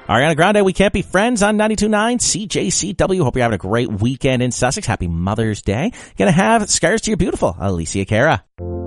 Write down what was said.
Ariana Grande, We Can't Be Friends on 92.9 CJCW. Hope you're having a great weekend in Sussex. Happy Mother's Day. Gonna have Scars to Your Beautiful, Alicia Cara.